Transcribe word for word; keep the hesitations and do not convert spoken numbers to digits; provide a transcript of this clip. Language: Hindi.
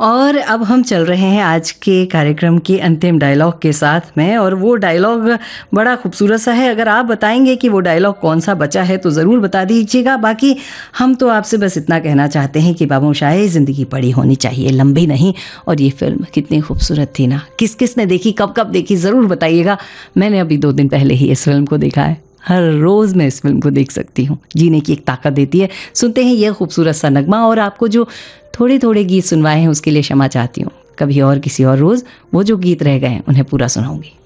और अब हम चल रहे हैं आज के कार्यक्रम के अंतिम डायलॉग के साथ में, और वो डायलॉग बड़ा खूबसूरत सा है। अगर आप बताएंगे कि वो डायलॉग कौन सा बचा है तो ज़रूर बता दीजिएगा। बाकी हम तो आपसे बस इतना कहना चाहते हैं कि बाबूशाही ज़िंदगी बड़ी होनी चाहिए, लंबी नहीं। और ये फिल्म कितनी खूबसूरत थी ना, किस किस ने देखी, कब कब देखी, ज़रूर बताइएगा। मैंने अभी दो दिन पहले ही इस फिल्म को देखा है। हर रोज़ मैं इस फिल्म को देख सकती हूँ, जीने की एक ताकत देती है। सुनते हैं यह खूबसूरत सा नगमा, और आपको जो थोड़े थोड़े गीत सुनवाए हैं उसके लिए क्षमा चाहती हूँ। कभी और किसी और रोज़ वो जो गीत रह गए हैं उन्हें पूरा सुनाऊंगी।